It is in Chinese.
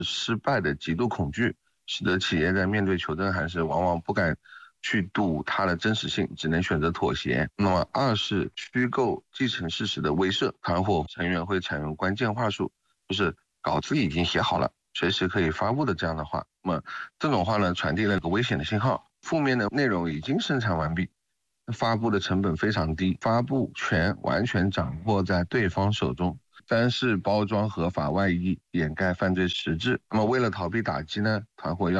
失败的极度恐惧，使得企业在面对求真函时，往往不敢去赌它的真实性，只能选择妥协。那么二是虚构既成事实的威慑，团伙成员会采用关键话术，就是稿子已经写好了，随时可以发布的这样的话。那么这种话呢，传递了一个危险的信号，负面的内容已经生产完毕，发布的成本非常低，发布权完全掌握在对方手中。三是包装合法外衣，掩盖犯罪实质。那么为了逃避打击呢，团伙要